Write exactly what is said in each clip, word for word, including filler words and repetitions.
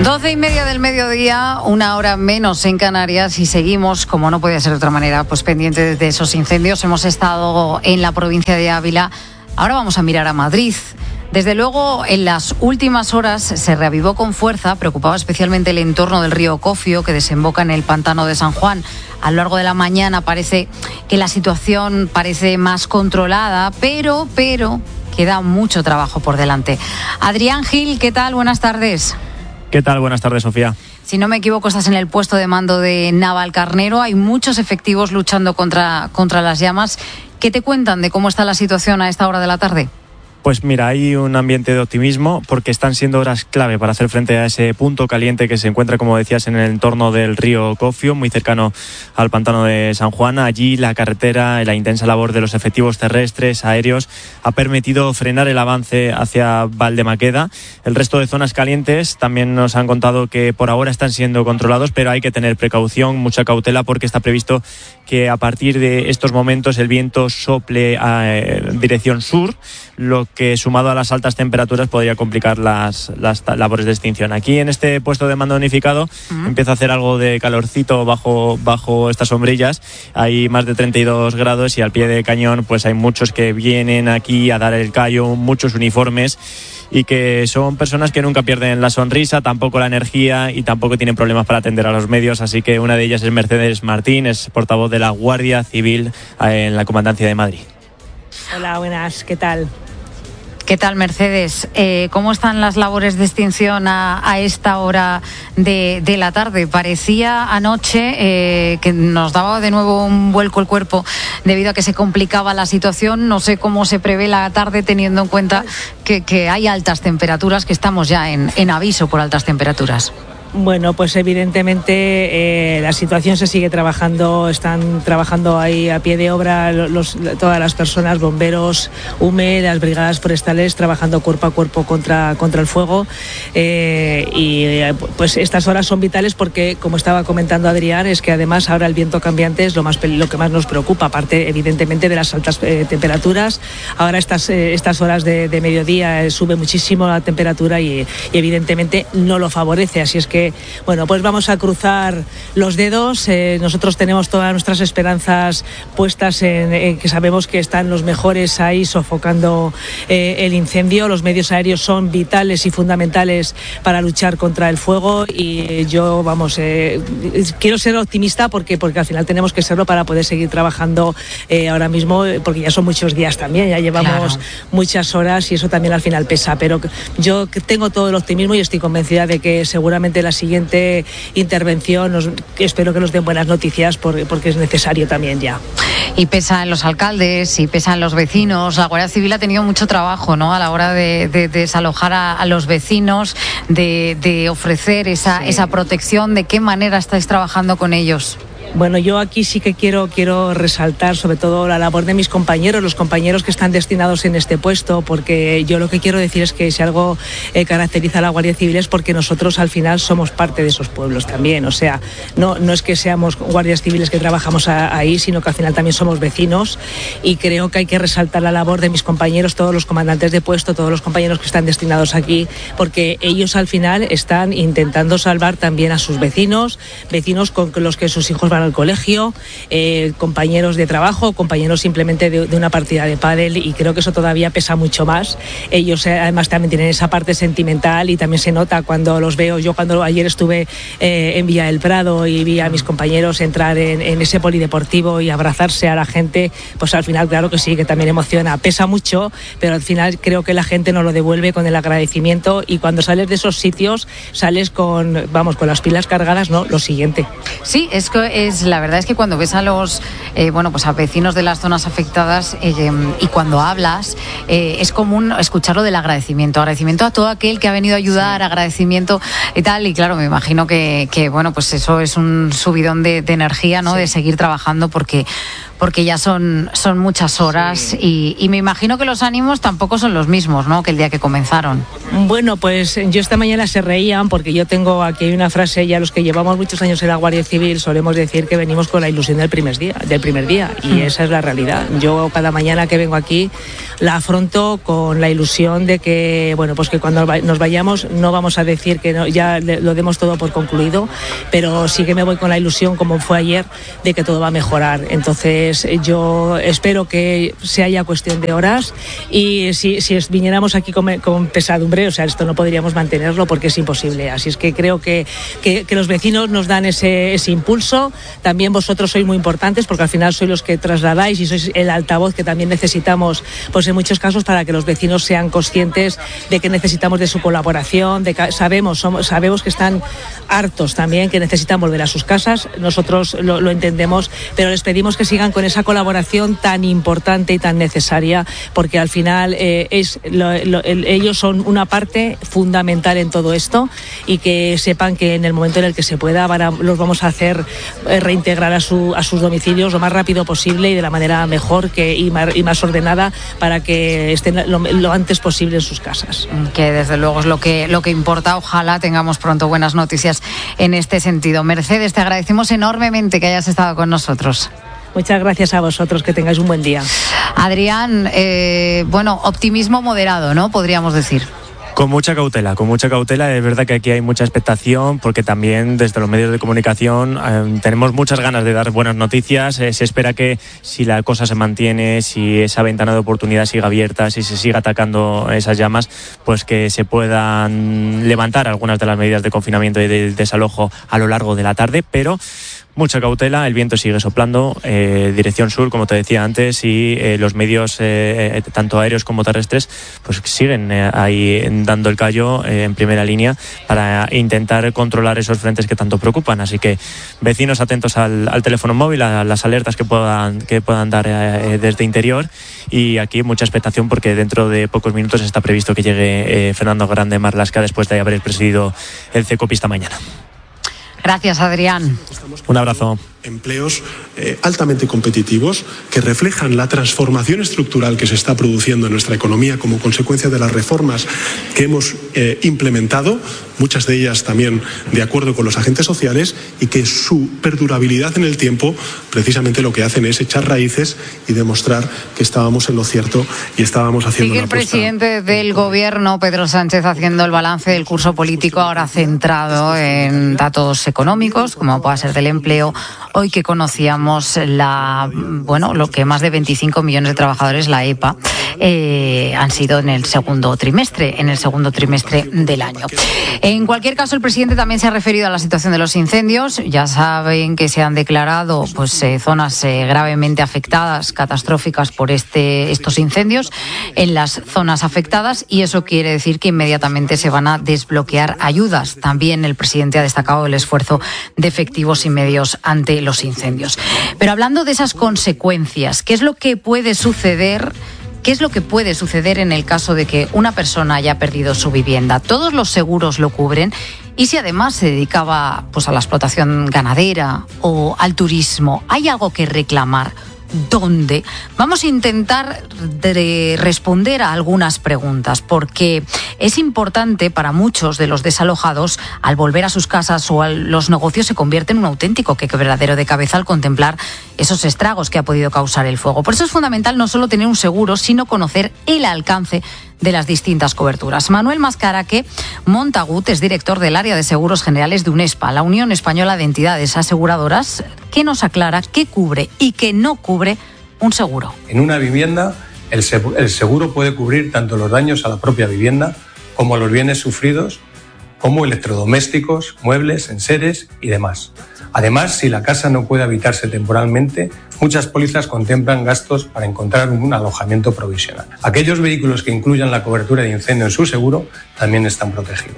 Doce y media del mediodía, una hora menos en Canarias, y seguimos, como no podía ser de otra manera, pues pendientes de esos incendios. Hemos estado en la provincia de Ávila. Ahora vamos a mirar a Madrid. Desde luego, en las últimas horas se reavivó con fuerza, preocupaba especialmente el entorno del río Cofio, que desemboca en el pantano de San Juan. A lo largo de la mañana parece que la situación parece más controlada, pero, pero queda mucho trabajo por delante. Adrián Gil, ¿qué tal? Buenas tardes. ¿Qué tal? Buenas tardes, Sofía. Si no me equivoco, estás en el puesto de mando de Navalcarnero. Hay muchos efectivos luchando contra, contra las llamas. ¿Qué te cuentan de cómo está la situación a esta hora de la tarde? Pues mira, hay un ambiente de optimismo porque están siendo horas clave para hacer frente a ese punto caliente que se encuentra, como decías, en el entorno del río Cofio, muy cercano al pantano de San Juan. Allí la carretera y la intensa labor de los efectivos terrestres, aéreos, ha permitido frenar el avance hacia Valdemaqueda. El resto de zonas calientes también nos han contado que por ahora están siendo controlados, pero hay que tener precaución, mucha cautela, porque está previsto que a partir de estos momentos el viento sople en dirección sur, lo que sumado a las altas temperaturas podría complicar las, las labores de extinción. Aquí en este puesto de mando unificado uh-huh. empieza a hacer algo de calorcito bajo, bajo estas sombrillas. Hay más de treinta y dos grados y al pie de cañón pues hay muchos que vienen aquí a dar el callo, muchos uniformes, y que son personas que nunca pierden la sonrisa, tampoco la energía y tampoco tienen problemas para atender a los medios. Así que una de ellas es Mercedes Martín, es portavoz de la Guardia Civil en la Comandancia de Madrid. Hola, buenas, ¿qué tal? ¿Qué tal, Mercedes? Eh, ¿Cómo están las labores de extinción a, a esta hora de, de la tarde? Parecía anoche eh, que nos daba de nuevo un vuelco el cuerpo debido a que se complicaba la situación. No sé cómo se prevé la tarde teniendo en cuenta que, que hay altas temperaturas, que estamos ya en, en aviso por altas temperaturas. Bueno, pues evidentemente eh, la situación se sigue trabajando, están trabajando ahí a pie de obra los, todas las personas, bomberos, U M E, las brigadas forestales, trabajando cuerpo a cuerpo contra, contra el fuego. Eh, y eh, pues estas horas son vitales porque, como estaba comentando Adrián, es que además ahora el viento cambiante es lo, más, lo que más nos preocupa, aparte evidentemente de las altas eh, temperaturas. Ahora estas, eh, estas horas de, de mediodía eh, sube muchísimo la temperatura y, y evidentemente no lo favorece, así es que bueno, pues vamos a cruzar los dedos. Eh, nosotros tenemos todas nuestras esperanzas puestas en, en que sabemos que están los mejores ahí sofocando eh, el incendio. Los medios aéreos son vitales y fundamentales para luchar contra el fuego y yo, vamos, eh, quiero ser optimista porque, porque al final tenemos que serlo para poder seguir trabajando eh, ahora mismo, porque ya son muchos días también, ya llevamos claro. muchas horas y eso también al final pesa, pero yo tengo todo el optimismo y estoy convencida de que seguramente la siguiente intervención nos, espero que nos den buenas noticias por, porque es necesario también ya. Y pesa en los alcaldes y pesa en los vecinos. La Guardia Civil ha tenido mucho trabajo, ¿no?, a la hora de, de, de desalojar a, a los vecinos, de, de ofrecer esa, sí. esa protección. ¿De qué manera estáis trabajando con ellos? Bueno, yo aquí sí que quiero, quiero resaltar sobre todo la labor de mis compañeros, los compañeros que están destinados en este puesto, porque yo lo que quiero decir es que si algo eh, caracteriza a la Guardia Civil es porque nosotros al final somos parte de esos pueblos también. O sea, no, no es que seamos guardias civiles que trabajamos a, ahí, sino que al final también somos vecinos y creo que hay que resaltar la labor de mis compañeros, todos los comandantes de puesto, todos los compañeros que están destinados aquí, porque ellos al final están intentando salvar también a sus vecinos, vecinos con los que sus hijos van al colegio, eh, compañeros de trabajo, compañeros simplemente de, de una partida de pádel, y creo que eso todavía pesa mucho más. Ellos eh, además también tienen esa parte sentimental y también se nota cuando los veo. Yo cuando ayer estuve eh, en Villa del Prado y vi a mis compañeros entrar en, en ese polideportivo y abrazarse a la gente, pues al final claro que sí, que también emociona. Pesa mucho, pero al final creo que la gente nos lo devuelve con el agradecimiento, y cuando sales de esos sitios sales con, vamos, con las pilas cargadas, ¿no? Lo siguiente. Sí, es que es, la verdad es que cuando ves a los eh, bueno, pues a vecinos de las zonas afectadas eh, y cuando hablas eh, es común escucharlo del agradecimiento, agradecimiento a todo aquel que ha venido a ayudar, sí. agradecimiento y tal, y claro, me imagino que, que bueno, pues eso es un subidón de, de energía, ¿no? Sí. De seguir trabajando porque porque ya son, son muchas horas, sí. y, y me imagino que los ánimos tampoco son los mismos, ¿no?, que el día que comenzaron. Bueno, pues yo esta mañana se reían porque yo tengo aquí una frase, ya los que llevamos muchos años en la Guardia Civil solemos decir decir que venimos con la ilusión del primer día, del primer día y esa es la realidad. Yo cada mañana que vengo aquí la afronto con la ilusión de que, bueno, pues que cuando nos vayamos no vamos a decir que no, ya lo demos todo por concluido, pero sí que me voy con la ilusión, como fue ayer, de que todo va a mejorar. Entonces yo espero que sea ya cuestión de horas y si, si viniéramos aquí con, con pesadumbre, o sea, esto no podríamos mantenerlo porque es imposible. Así es que creo que, que, que los vecinos nos dan ese, ese impulso. También vosotros sois muy importantes porque al final sois los que trasladáis y sois el altavoz que también necesitamos, pues en muchos casos, para que los vecinos sean conscientes de que necesitamos de su colaboración, de que sabemos, somos, sabemos que están hartos también, que necesitan volver a sus casas. Nosotros lo, lo entendemos, pero les pedimos que sigan con esa colaboración tan importante y tan necesaria, porque al final eh, es lo, lo, el, ellos son una parte fundamental en todo esto y que sepan que en el momento en el que se pueda van a, los vamos a hacer eh, reintegrar a, su, a sus domicilios lo más rápido posible y de la manera mejor que, y, más, y más ordenada para que estén lo, lo antes posible en sus casas. Que desde luego es lo que, lo que importa. Ojalá tengamos pronto buenas noticias en este sentido. Mercedes, te agradecemos enormemente que hayas estado con nosotros. Muchas gracias a vosotros, que tengáis un buen día. Adrián, eh, bueno, optimismo moderado, ¿no? Podríamos decir. Con mucha cautela, con mucha cautela. Es verdad que aquí hay mucha expectación porque también desde los medios de comunicación eh, tenemos muchas ganas de dar buenas noticias. Eh, se espera que si la cosa se mantiene, si esa ventana de oportunidad siga abierta, si se siga atacando esas llamas, pues que se puedan levantar algunas de las medidas de confinamiento y de desalojo a lo largo de la tarde, pero mucha cautela, el viento sigue soplando, eh, dirección sur, como te decía antes, y eh, los medios, eh, tanto aéreos como terrestres, pues siguen eh, ahí dando el callo eh, en primera línea para intentar controlar esos frentes que tanto preocupan. Así que vecinos atentos al, al teléfono móvil, a las alertas que puedan, que puedan dar eh, desde interior, y aquí mucha expectación porque dentro de pocos minutos está previsto que llegue eh, Fernando Grande Marlaska después de haber presidido el CECOPI esta mañana. Gracias, Adrián. Un abrazo. Empleos eh, altamente competitivos que reflejan la transformación estructural que se está produciendo en nuestra economía como consecuencia de las reformas que hemos eh, implementado, muchas de ellas también de acuerdo con los agentes sociales, y que su perdurabilidad en el tiempo precisamente lo que hacen es echar raíces y demostrar que estábamos en lo cierto y estábamos haciendo Sigue una el presidente del gobierno, Pedro Sánchez, haciendo el balance del curso político, ahora centrado en datos económicos, como pueda ser del empleo. Hoy que conocíamos la, bueno, lo que más de veinticinco millones de trabajadores, la E P A, eh, han sido en el segundo trimestre, en el segundo trimestre del año. En cualquier caso, el presidente también se ha referido a la situación de los incendios. Ya saben que se han declarado pues eh, zonas eh, gravemente afectadas, catastróficas por este estos incendios en las zonas afectadas, y eso quiere decir que inmediatamente se van a desbloquear ayudas. También el presidente ha destacado el esfuerzo de efectivos y medios ante los incendios. Pero hablando de esas consecuencias, ¿qué es lo que puede suceder? ¿Qué es lo que puede suceder en el caso de que una persona haya perdido su vivienda? Todos los seguros lo cubren, y si además se dedicaba pues a la explotación ganadera o al turismo, ¿hay algo que reclamar? ¿Dónde? Vamos a intentar de responder a algunas preguntas, porque es importante para muchos de los desalojados, al volver a sus casas o a los negocios, se convierte en un auténtico quebradero de cabeza al contemplar esos estragos que ha podido causar el fuego. Por eso es fundamental no solo tener un seguro, sino conocer el alcance de las distintas coberturas. Manuel Mascaraque Montagut es director del área de seguros generales de UNESPA, la Unión Española de Entidades Aseguradoras, que nos aclara qué cubre y qué no cubre un seguro. En una vivienda, el seguro puede cubrir tanto los daños a la propia vivienda como a los bienes sufridos, como electrodomésticos, muebles, enseres y demás. Además, si la casa no puede habitarse temporalmente, muchas pólizas contemplan gastos para encontrar un alojamiento provisional. Aquellos vehículos que incluyan la cobertura de incendio en su seguro también están protegidos.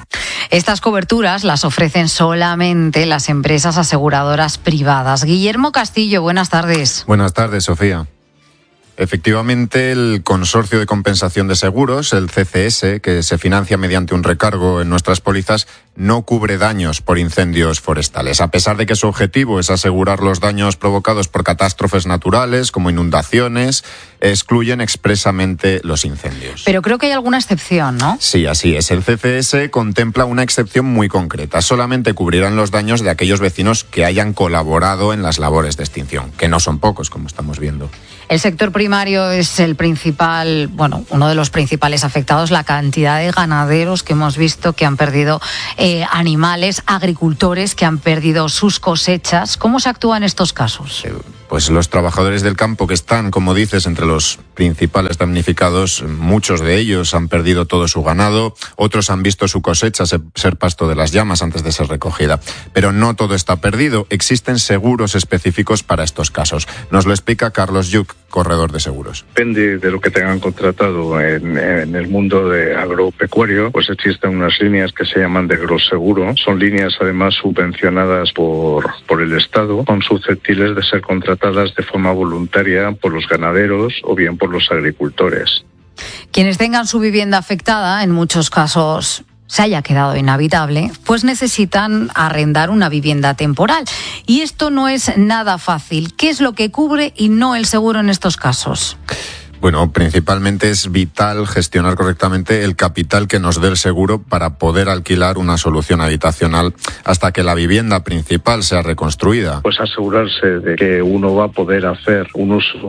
Estas coberturas las ofrecen solamente las empresas aseguradoras privadas. Guillermo Castillo, buenas tardes. Buenas tardes, Sofía. Efectivamente, el Consorcio de Compensación de Seguros, el C C S, que se financia mediante un recargo en nuestras pólizas, no cubre daños por incendios forestales. A pesar de que su objetivo es asegurar los daños provocados por catástrofes naturales, como inundaciones, excluyen expresamente los incendios. Pero creo que hay alguna excepción, ¿no? Sí, así es. El C C S contempla una excepción muy concreta. Solamente cubrirán los daños de aquellos vecinos que hayan colaborado en las labores de extinción, que no son pocos, como estamos viendo. El sector primario es el principal, bueno, uno de los principales afectados. La cantidad de ganaderos que hemos visto que han perdido eh, animales, agricultores que han perdido sus cosechas. ¿Cómo se actúa en estos casos? Pues los trabajadores del campo que están, como dices, entre los principales damnificados, muchos de ellos han perdido todo su ganado, otros han visto su cosecha ser pasto de las llamas antes de ser recogida. Pero no todo está perdido, existen seguros específicos para estos casos. Nos lo explica Carlos Yuc, corredor de seguros. Depende de lo que tengan contratado en, en el mundo de agropecuario, pues existen unas líneas que se llaman de agroseguro. Son líneas además subvencionadas por, por el Estado, son susceptibles de ser contratadas de forma voluntaria por los ganaderos o bien por los agricultores. Quienes tengan su vivienda afectada, en muchos casos se haya quedado inhabitable, pues necesitan arrendar una vivienda temporal. Y esto no es nada fácil. ¿Qué es lo que cubre y no el seguro en estos casos? Bueno, principalmente es vital gestionar correctamente el capital que nos dé el seguro para poder alquilar una solución habitacional hasta que la vivienda principal sea reconstruida. Pues asegurarse de que uno va a poder hacer un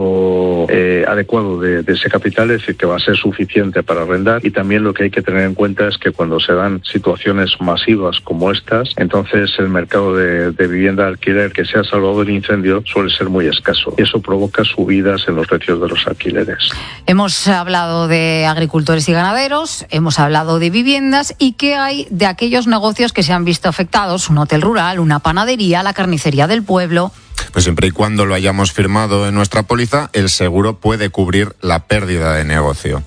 uso eh, adecuado de, de ese capital, es decir, que va a ser suficiente para arrendar. Y también lo que hay que tener en cuenta es que cuando se dan situaciones masivas como estas, entonces el mercado de, de vivienda de alquiler que se ha salvado del incendio suele ser muy escaso. Y eso provoca subidas en los precios de los alquileres. Hemos hablado de agricultores y ganaderos, hemos hablado de viviendas y qué hay de aquellos negocios que se han visto afectados, un hotel rural, una panadería, la carnicería del pueblo. Pues siempre y cuando lo hayamos firmado en nuestra póliza, el seguro puede cubrir la pérdida de negocio.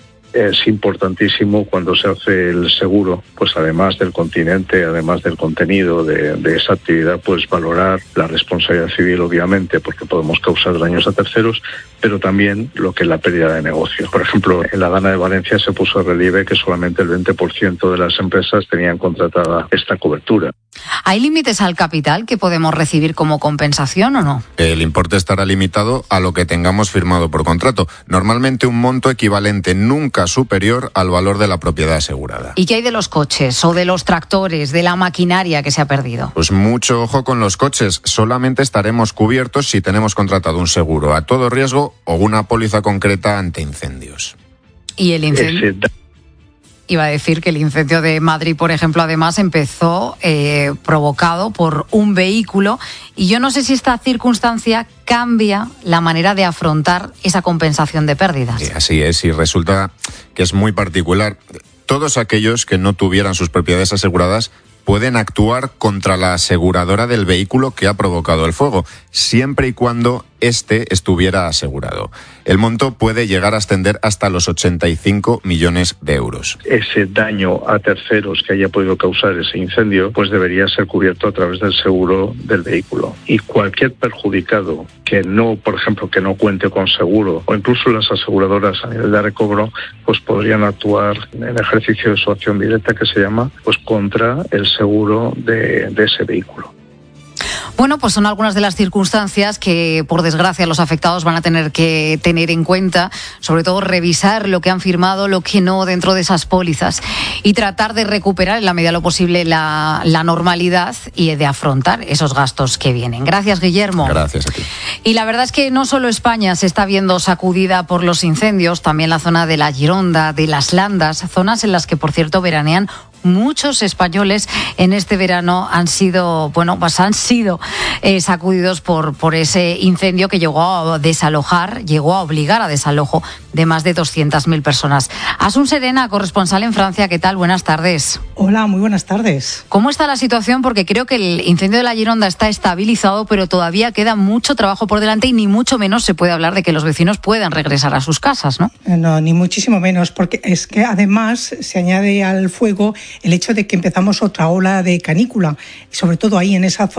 Es importantísimo cuando se hace el seguro, pues además del continente, además del contenido de, de esa actividad, pues valorar la responsabilidad civil, obviamente, porque podemos causar daños a terceros, pero también lo que es la pérdida de negocio. Por ejemplo, en la Dana de Valencia se puso en relieve que solamente el veinte por ciento de las empresas tenían contratada esta cobertura. ¿Hay límites al capital que podemos recibir como compensación o no? El importe estará limitado a lo que tengamos firmado por contrato. Normalmente un monto equivalente, nunca superior al valor de la propiedad asegurada. ¿Y qué hay de los coches o de los tractores, de la maquinaria que se ha perdido? Pues mucho ojo con los coches. Solamente estaremos cubiertos si tenemos contratado un seguro a todo riesgo o una póliza concreta ante incendios. ¿Y el incendio? Ese... Iba a decir que el incendio de Madrid, por ejemplo, además empezó eh, provocado por un vehículo y yo no sé si esta circunstancia cambia la manera de afrontar esa compensación de pérdidas. Sí, así es, y resulta que es muy particular. Todos aquellos que no tuvieran sus propiedades aseguradas pueden actuar contra la aseguradora del vehículo que ha provocado el fuego, siempre y cuando éste estuviera asegurado. El monto puede llegar a ascender hasta los ochenta y cinco millones de euros. Ese daño a terceros que haya podido causar ese incendio, pues debería ser cubierto a través del seguro del vehículo. Y cualquier perjudicado que no, por ejemplo, que no cuente con seguro, o incluso las aseguradoras a nivel de recobro, pues podrían actuar en ejercicio de su acción directa, que se llama, pues contra el seguro de, de ese vehículo. Bueno, pues son algunas de las circunstancias que, por desgracia, los afectados van a tener que tener en cuenta, sobre todo revisar lo que han firmado, lo que no dentro de esas pólizas y tratar de recuperar en la medida de lo posible la, la normalidad y de afrontar esos gastos que vienen. Gracias, Guillermo. Gracias a ti. Y la verdad es que no solo España se está viendo sacudida por los incendios, también la zona de la Gironda, de las Landas, zonas en las que, por cierto, veranean muchos españoles en este verano han sido, bueno, pues han sido eh, sacudidos por, por ese incendio que llegó a desalojar, llegó a obligar a desalojo de más de doscientas mil personas. Asun Serena, corresponsal en Francia, ¿qué tal? Buenas tardes. Hola, muy buenas tardes. ¿Cómo está la situación? Porque creo que el incendio de la Gironda está estabilizado, pero todavía queda mucho trabajo por delante y ni mucho menos se puede hablar de que los vecinos puedan regresar a sus casas, ¿no? No, ni muchísimo menos, porque es que además se añade al fuego el hecho de que empezamos otra ola de canícula, y sobre todo ahí en esa zona,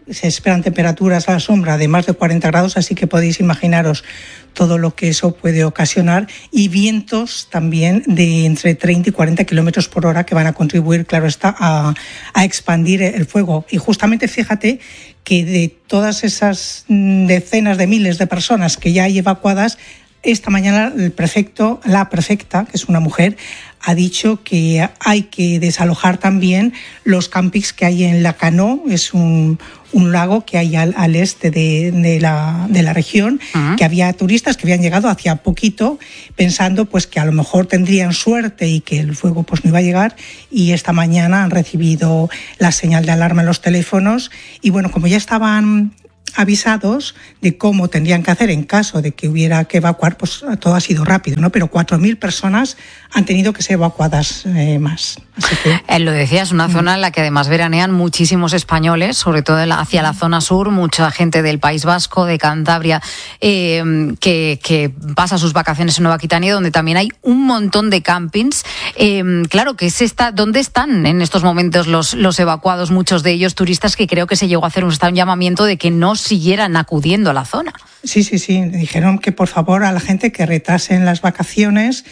se esperan temperaturas a la sombra de más de cuarenta grados, así que podéis imaginaros todo lo que eso puede ocasionar, y vientos también de entre treinta y cuarenta kilómetros por hora que van a contribuir, claro está, a, a expandir el fuego. Y justamente fíjate que de todas esas decenas de miles de personas que ya hay evacuadas, esta mañana el prefecto, la prefecta, que es una mujer, ha dicho que hay que desalojar también los campings que hay en Lacanau, es un, un lago que hay al, al este de, de, la, de la región, uh-huh. que había turistas que habían llegado hacía poquito pensando pues que a lo mejor tendrían suerte y que el fuego pues no iba a llegar, y esta mañana han recibido la señal de alarma en los teléfonos y bueno, como ya estaban avisados de cómo tendrían que hacer en caso de que hubiera que evacuar, pues todo ha sido rápido, ¿no? Pero cuatro mil personas han tenido que ser evacuadas eh, más. Así que... Eh, lo decía, es una zona en la que además veranean muchísimos españoles, sobre todo hacia la zona sur, mucha gente del País Vasco, de Cantabria, eh, que, que pasa sus vacaciones en Nueva Aquitania, donde también hay un montón de campings. Eh, claro, que es esta, ¿dónde están en estos momentos los, los evacuados? Muchos de ellos turistas que creo que se llegó a hacer un, un llamamiento de que no siguieran acudiendo a la zona. Sí, sí, sí. Dijeron que por favor a la gente que retrasen las vacaciones,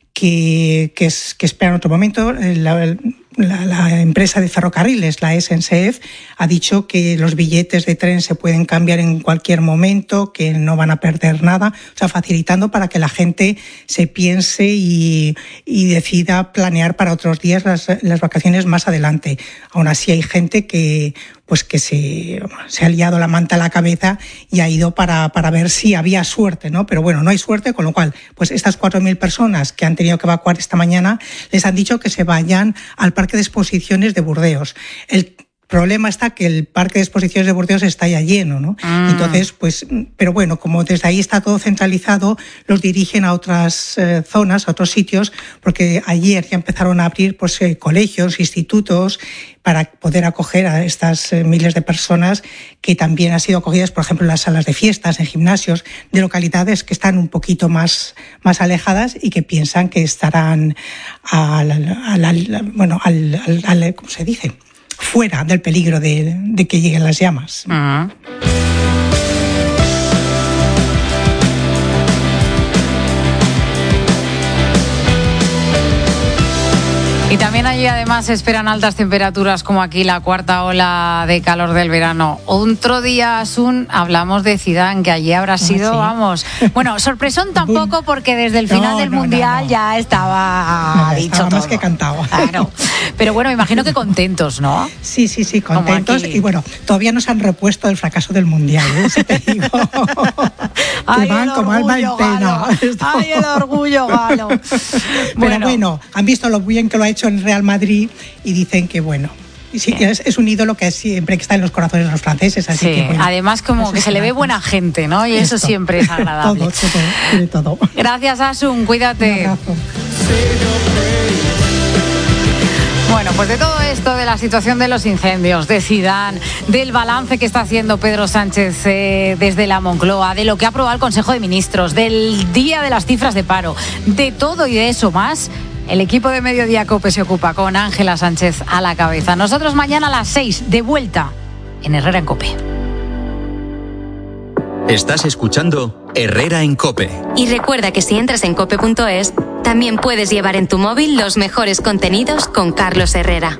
que, que, es, que esperan otro momento. La, la, la empresa de ferrocarriles, la S N C F, ha dicho que los billetes de tren se pueden cambiar en cualquier momento, que no van a perder nada, o sea, facilitando para que la gente se piense y, y decida planear para otros días las, las vacaciones más adelante. Aún así hay gente que pues que se, se ha liado la manta a la cabeza y ha ido para, para ver si había suerte, ¿no? Pero bueno, no hay suerte, con lo cual, pues estas cuatro mil personas que han tenido que evacuar esta mañana, les han dicho que se vayan al Parque de Exposiciones de Burdeos. El problema está que el Parque de Exposiciones de Burdeos está ya lleno, ¿no? Ah. Entonces, pues, pero bueno, como desde ahí está todo centralizado, los dirigen a otras eh, zonas, a otros sitios, porque ayer ya empezaron a abrir pues eh, colegios, institutos, para poder acoger a estas eh, miles de personas que también han sido acogidas, por ejemplo, en las salas de fiestas, en gimnasios, de localidades que están un poquito más, más alejadas y que piensan que estarán al, al, al, bueno, al, al, al, ¿cómo se dice?, fuera del peligro de, de que lleguen las llamas. Uh-huh. Y también allí además se esperan altas temperaturas, como aquí la cuarta ola de calor del verano. Otro día, Asun, hablamos de Zidane, que allí habrá sido, ¿sí? Vamos, bueno, sorpresón tampoco, porque desde el final no, del no, Mundial no, no. ya estaba no, dicho estaba todo. Más que cantado. Claro. Pero bueno, imagino que contentos, ¿no? Sí, sí, sí, contentos. Y bueno, todavía no se han repuesto del fracaso del Mundial, ¿eh? Si te digo. Ay, van el como alma en pena. Ay, el orgullo galo. Pero bueno. bueno, han visto lo bien que lo ha hecho en Real Madrid y dicen que bueno, sí, es, es un ídolo que siempre está en los corazones de los franceses, así sí, que bueno, además como que se le ve buena gente, ¿no? Y esto, eso siempre es agradable. Todo, todo, de todo. Gracias, Asun, cuídate. Un abrazo. Bueno, pues de todo esto, de la situación de los incendios, de Zidane, del balance que está haciendo Pedro Sánchez eh, desde la Moncloa, de lo que ha aprobado el Consejo de Ministros, del día de las cifras de paro, de todo y de eso más, el equipo de Mediodía COPE se ocupa con Ángela Sánchez a la cabeza. Nosotros mañana a las seis, de vuelta en Herrera en COPE. Estás escuchando Herrera en COPE. Y recuerda que si entras en cope punto es, también puedes llevar en tu móvil los mejores contenidos con Carlos Herrera.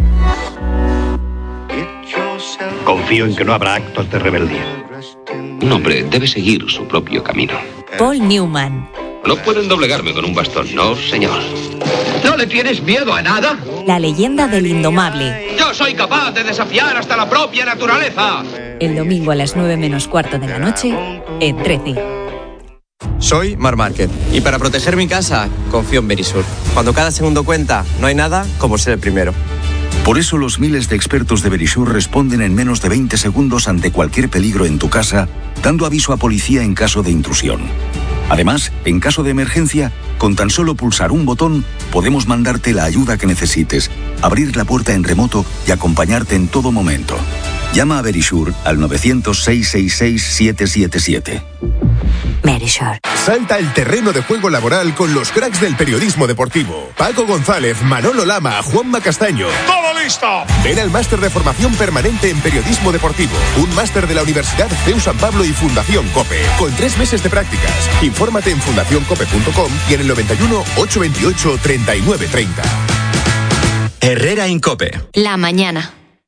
Confío en que no habrá actos de rebeldía. Un hombre debe seguir su propio camino. Paul Newman. No pueden doblegarme con un bastón, no, señor. ¿No le tienes miedo a nada? La leyenda del indomable. Yo soy capaz de desafiar hasta la propia naturaleza. El domingo a las nueve menos cuarto de la noche, en trece. Soy Mar Márquez y para proteger mi casa confío en Verisur. Cuando cada segundo cuenta, no hay nada como ser el primero. Por eso los miles de expertos de Verisur responden en menos de veinte segundos ante cualquier peligro en tu casa, dando aviso a policía en caso de intrusión. Además, en caso de emergencia, con tan solo pulsar un botón, podemos mandarte la ayuda que necesites, abrir la puerta en remoto y acompañarte en todo momento. Llama a Verisur al nueve cero cero, seis seis seis, siete siete siete. Verisur. Salta el terreno de juego laboral con los cracks del periodismo deportivo. Paco González, Manolo Lama, Juanma Castaño. ¡Todo futbolista. Ven al máster de formación permanente en periodismo deportivo. Un máster de la Universidad C E U San Pablo y Fundación COPE. Con tres meses de prácticas. Infórmate en fundación cope punto com y en el noventa y uno, ochocientos veintiocho, treinta y nueve treinta. Herrera en COPE. La mañana.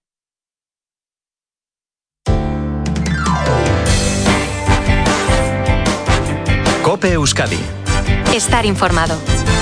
COPE Euskadi. Estar informado.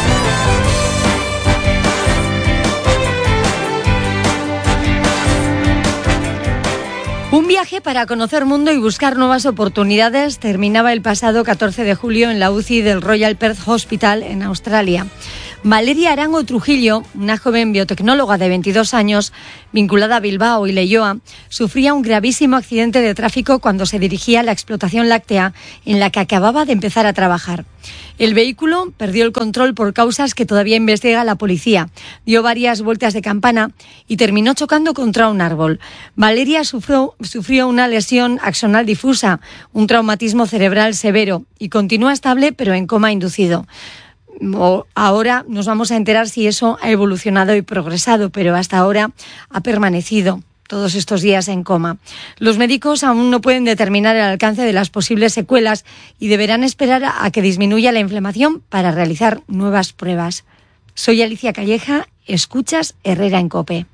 Un viaje para conocer mundo y buscar nuevas oportunidades terminaba el pasado catorce de julio en la U C I del Royal Perth Hospital en Australia. Valeria Arango Trujillo, una joven biotecnóloga de veintidós años, vinculada a Bilbao y Leioa, sufría un gravísimo accidente de tráfico cuando se dirigía a la explotación láctea en la que acababa de empezar a trabajar. El vehículo perdió el control por causas que todavía investiga la policía, dio varias vueltas de campana y terminó chocando contra un árbol. Valeria sufrió, sufrió una lesión axonal difusa, un traumatismo cerebral severo y continúa estable pero en coma inducido. Ahora nos vamos a enterar si eso ha evolucionado y progresado, pero hasta ahora ha permanecido todos estos días en coma. Los médicos aún no pueden determinar el alcance de las posibles secuelas y deberán esperar a que disminuya la inflamación para realizar nuevas pruebas. Soy Alicia Calleja, escuchas Herrera en COPE.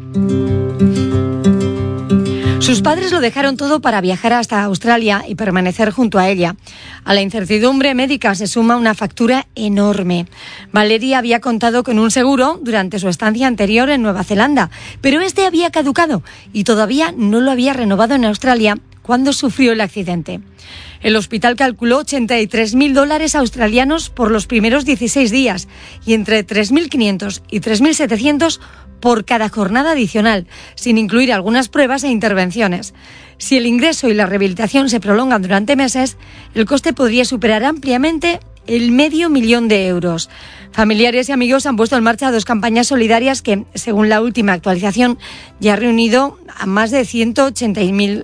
Sus padres lo dejaron todo para viajar hasta Australia y permanecer junto a ella. A la incertidumbre médica se suma una factura enorme. Valeria había contado con un seguro durante su estancia anterior en Nueva Zelanda, pero este había caducado y todavía no lo había renovado en Australia cuando sufrió el accidente. El hospital calculó ochenta y tres mil dólares australianos por los primeros dieciséis días y entre tres mil quinientos y tres mil setecientos por cada jornada adicional, sin incluir algunas pruebas e intervenciones. Si el ingreso y la rehabilitación se prolongan durante meses, el coste podría superar ampliamente el medio millón de euros. Familiares y amigos han puesto en marcha dos campañas solidarias que, según la última actualización, ya han reunido a más de ciento ochenta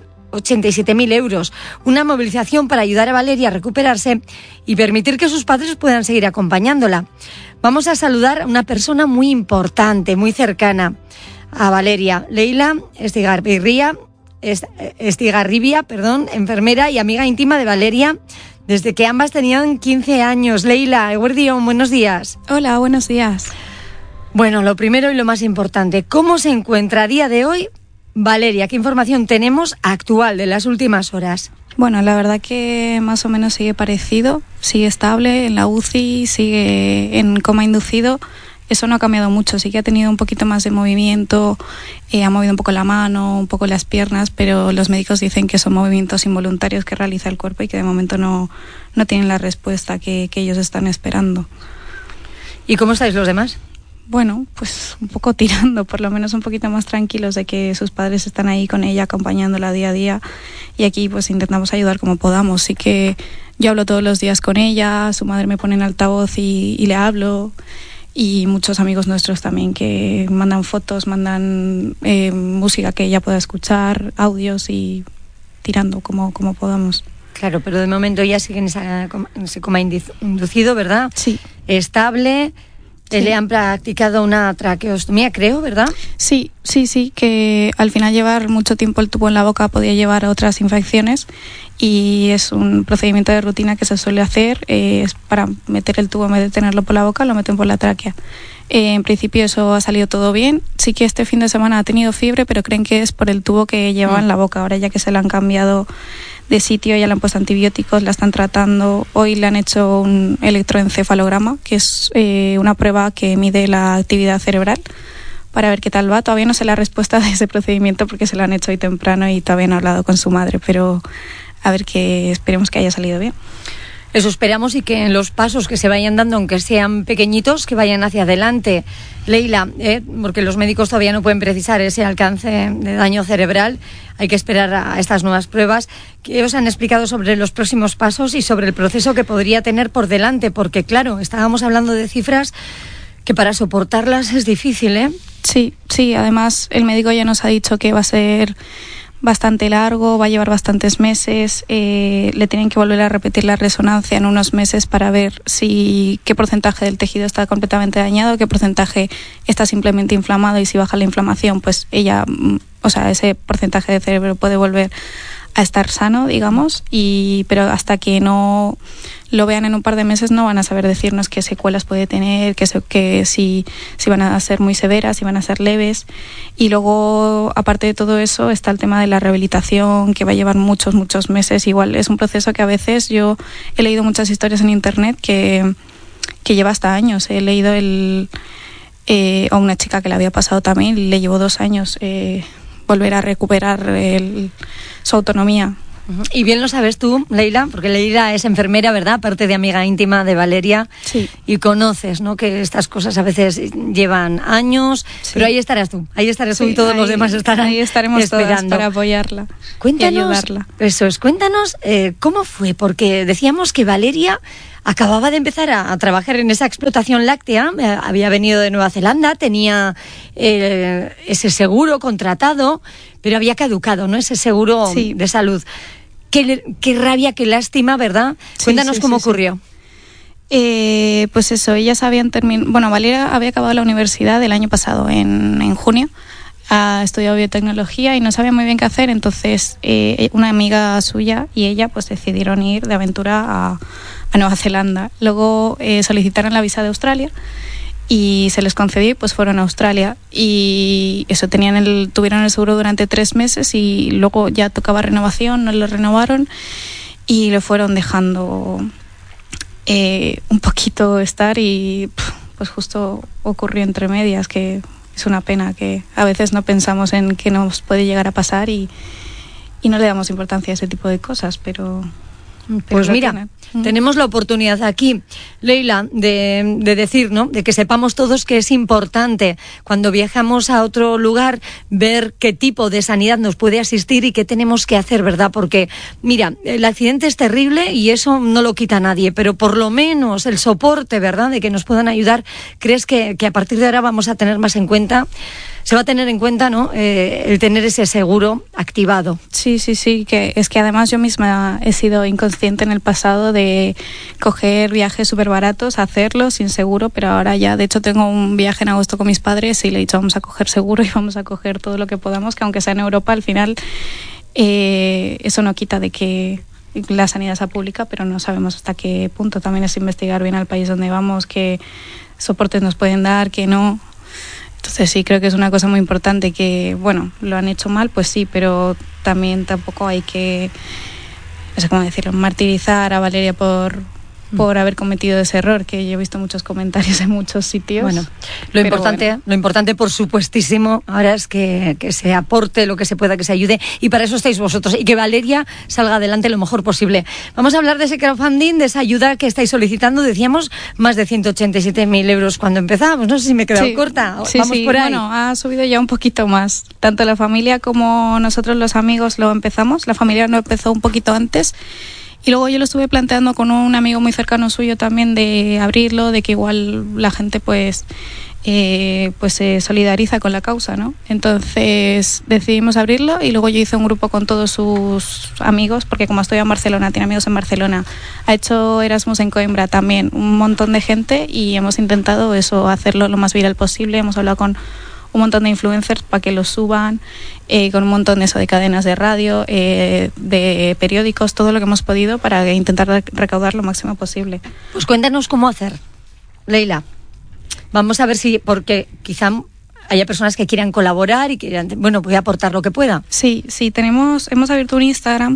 y siete mil euros. Una movilización para ayudar a Valeria a recuperarse y permitir que sus padres puedan seguir acompañándola. Vamos a saludar a una persona muy importante, muy cercana a Valeria. Leila Estigarribia, Estigarribia, perdón, enfermera y amiga íntima de Valeria desde que ambas tenían quince años. Leila, Eguerdión, buenos días. Hola, buenos días. Bueno, lo primero y lo más importante, ¿cómo se encuentra a día de hoy Valeria? ¿Qué información tenemos actual de las últimas horas? Bueno, la verdad que más o menos sigue parecido, sigue estable en la U C I, sigue en coma inducido. Eso no ha cambiado mucho, sí que ha tenido un poquito más de movimiento, eh, ha movido un poco la mano, un poco las piernas, pero los médicos dicen que son movimientos involuntarios que realiza el cuerpo y que de momento no, no tienen la respuesta que, que ellos están esperando. ¿Y cómo estáis los demás? Bueno, pues un poco tirando, por lo menos un poquito más tranquilos de que sus padres están ahí con ella, acompañándola día a día, y aquí pues intentamos ayudar como podamos. Sí que yo hablo todos los días con ella, su madre me pone en altavoz y, y le hablo, y muchos amigos nuestros también que mandan fotos, mandan eh, música que ella pueda escuchar, audios, y tirando como, como podamos. Claro, pero de momento ya sigue en, esa, en ese coma inducido, ¿verdad? Sí. Estable. Sí. Le han practicado una traqueostomía, creo, ¿verdad? Sí, sí, sí, que al final llevar mucho tiempo el tubo en la boca podía llevar a otras infecciones y es un procedimiento de rutina que se suele hacer, eh, es para meter el tubo en vez de tenerlo por la boca, lo meten por la tráquea. Eh, en principio eso ha salido todo bien, sí que este fin de semana ha tenido fiebre, pero creen que es por el tubo que llevaba mm. en la boca, ahora ya que se le han cambiado de sitio, ya le han puesto antibióticos, la están tratando. Hoy le han hecho un electroencefalograma, que es eh, una prueba que mide la actividad cerebral para ver qué tal va. Todavía no sé la respuesta de ese procedimiento porque se lo han hecho hoy temprano y todavía no he hablado con su madre, pero a ver, que esperemos que haya salido bien. Eso esperamos, y que en los pasos que se vayan dando, aunque sean pequeñitos, que vayan hacia adelante. Leila, eh, porque los médicos todavía no pueden precisar ese alcance de daño cerebral, hay que esperar a estas nuevas pruebas. ¿Qué os han explicado sobre los próximos pasos y sobre el proceso que podría tener por delante? Porque claro, estábamos hablando de cifras que para soportarlas es difícil, ¿eh? Sí, sí, además el médico ya nos ha dicho que va a ser bastante largo, va a llevar bastantes meses, eh, le tienen que volver a repetir la resonancia en unos meses para ver si qué porcentaje del tejido está completamente dañado, qué porcentaje está simplemente inflamado, y si baja la inflamación, pues ella, o sea, ese porcentaje de cerebro puede volver a estar sano, digamos, y pero hasta que no lo vean en un par de meses no van a saber decirnos qué secuelas puede tener, que, que si, si van a ser muy severas, si van a ser leves. Y luego, aparte de todo eso, está el tema de la rehabilitación, que va a llevar muchos, muchos meses. Igual es un proceso que a veces yo he leído muchas historias en internet que, que lleva hasta años. He leído el eh, a una chica que le había pasado también, le llevó dos años eh, volver a recuperar el, su autonomía. Y bien lo sabes tú, Leila, porque Leila es enfermera, ¿verdad? Aparte de amiga íntima de Valeria. Sí. Y conoces, ¿no?, que estas cosas a veces llevan años, sí. Pero ahí estarás tú, ahí estarás sí, tú y todos ahí, los demás estarán ahí estaremos esperando todas para apoyarla. Cuéntanos, y ayudarla. Eso es, cuéntanos eh, cómo fue, porque decíamos que Valeria acababa de empezar a, a trabajar en esa explotación láctea, eh, había venido de Nueva Zelanda, tenía eh, ese seguro contratado, pero había caducado, ¿no?, ese seguro sí. de salud. Qué, qué rabia, qué lástima, ¿verdad? Sí, Cuéntanos sí, cómo sí, ocurrió. Sí. Eh, pues eso, ellas habían terminado... Bueno, Valeria había acabado la universidad el año pasado, en, en junio. Ha estudiado biotecnología y no sabía muy bien qué hacer. Entonces, eh, una amiga suya y ella pues decidieron ir de aventura a, a Nueva Zelanda. Luego eh, solicitaron la visa de Australia y se les concedió y pues fueron a Australia. Y eso, tenían el, tuvieron el seguro durante tres meses y luego ya tocaba renovación, no lo renovaron y lo fueron dejando eh, un poquito estar y pues justo ocurrió entre medias, que es una pena que a veces no pensamos en qué nos puede llegar a pasar y, y no le damos importancia a ese tipo de cosas, pero... Pues mira, tiene. tenemos la oportunidad aquí, Leila, de, de decir, ¿no?, de que sepamos todos que es importante cuando viajamos a otro lugar ver qué tipo de sanidad nos puede asistir y qué tenemos que hacer, ¿verdad? Porque, mira, el accidente es terrible y eso no lo quita nadie, pero por lo menos el soporte, ¿verdad?, de que nos puedan ayudar. ¿Crees que, que a partir de ahora vamos a tener más en cuenta? Se va a tener en cuenta, ¿no?, eh, el tener ese seguro activado. Sí, sí, sí, que es que además yo misma he sido inconsciente en el pasado de coger viajes súper baratos, hacerlos sin seguro, pero ahora ya, de hecho, tengo un viaje en agosto con mis padres y le he dicho vamos a coger seguro y vamos a coger todo lo que podamos, que aunque sea en Europa, al final eh, eso no quita de que la sanidad sea pública, pero no sabemos hasta qué punto. También es investigar bien al país donde vamos, qué soportes nos pueden dar, qué no. Entonces sí, creo que es una cosa muy importante que, bueno, lo han hecho mal, pues sí, pero también tampoco hay que, no sé cómo decirlo, martirizar a Valeria por, por haber cometido ese error, que yo he visto muchos comentarios en muchos sitios. Bueno, lo importante, bueno. lo importante, por supuestísimo, ahora es que, que se aporte lo que se pueda, que se ayude, y para eso estáis vosotros, y que Valeria salga adelante lo mejor posible. Vamos a hablar de ese crowdfunding, de esa ayuda que estáis solicitando. Decíamos más de ciento ochenta y siete mil euros cuando empezábamos. No sé si me he quedado sí, corta. Sí, Vamos sí. por ahí. Bueno, ha subido ya un poquito más. Tanto la familia como nosotros los amigos lo empezamos. La familia lo empezó un poquito antes. Y luego yo lo estuve planteando con un amigo muy cercano suyo también, de abrirlo, de que igual la gente pues eh, pues se solidariza con la causa, ¿no? Entonces decidimos abrirlo y luego yo hice un grupo con todos sus amigos, porque como estoy en Barcelona, tiene amigos en Barcelona, ha hecho Erasmus en Coimbra también, un montón de gente, y hemos intentado eso, hacerlo lo más viral posible. Hemos hablado con un montón de influencers para que los suban, eh, con un montón de eso, de cadenas de radio, eh, de periódicos, todo lo que hemos podido para intentar recaudar lo máximo posible. Pues cuéntanos cómo hacer, Leila. Vamos a ver si, porque quizá haya personas que quieran colaborar y quieran, bueno, voy a aportar lo que pueda. Sí, sí, tenemos, hemos abierto un Instagram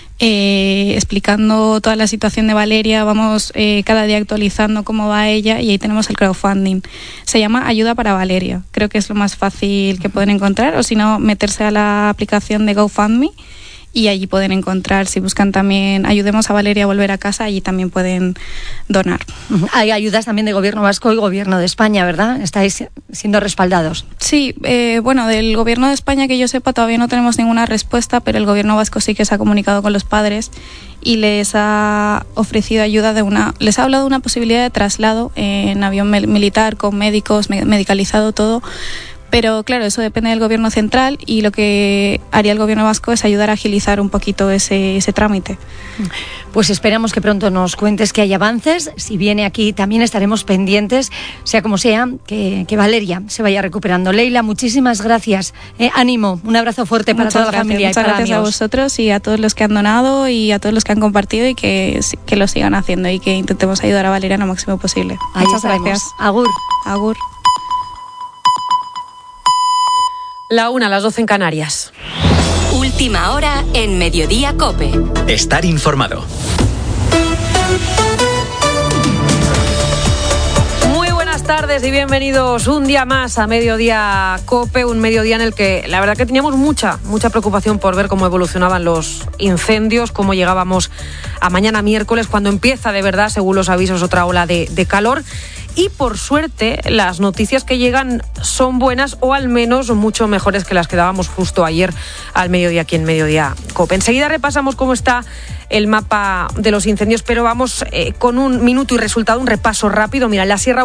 Eh, explicando toda la situación de Valeria. Vamos eh, cada día actualizando cómo va ella, y ahí tenemos el crowdfunding. Se llama Ayuda para Valeria. Creo que es lo más fácil que pueden encontrar, o si no, meterse a la aplicación de GoFundMe y allí pueden encontrar. Si buscan también Ayudemos a Valeria a volver a casa, allí también pueden donar. Hay ayudas también de Gobierno Vasco y Gobierno de España, ¿verdad? ¿Estáis siendo respaldados? Sí, eh, bueno, del Gobierno de España, que yo sepa, todavía no tenemos ninguna respuesta, pero el Gobierno Vasco sí que se ha comunicado con los padres y les ha ofrecido ayuda de una... Les ha hablado de una posibilidad de traslado en avión militar, con médicos, medicalizado todo, Pero claro, eso depende del gobierno central y lo que haría el gobierno vasco es ayudar a agilizar un poquito ese, ese trámite. Pues esperamos que pronto nos cuentes que hay avances. Si viene aquí también estaremos pendientes, sea como sea, que, que Valeria se vaya recuperando. Leila, muchísimas gracias. Eh, ánimo, un abrazo fuerte para Muchas toda gracias, la familia. Muchas y para gracias amigos. a vosotros y a todos los que han donado y a todos los que han compartido y que, que lo sigan haciendo y que intentemos ayudar a Valeria lo máximo posible. Ahí Muchas estaremos. gracias. Agur. Agur. La una, a las doce en Canarias. Última hora en Mediodía COPE. Estar informado. Muy buenas tardes y bienvenidos un día más a Mediodía COPE, un mediodía en el que la verdad que teníamos mucha, mucha preocupación por ver cómo evolucionaban los incendios, cómo llegábamos a mañana miércoles, cuando empieza de verdad, según los avisos, otra ola de, de calor. Y por suerte, las noticias que llegan son buenas o al menos mucho mejores que las que dábamos justo ayer al mediodía aquí en Mediodía COPE. Enseguida repasamos cómo está el mapa de los incendios, pero vamos eh, con un minuto y resultado, un repaso rápido. Mira, en la Sierra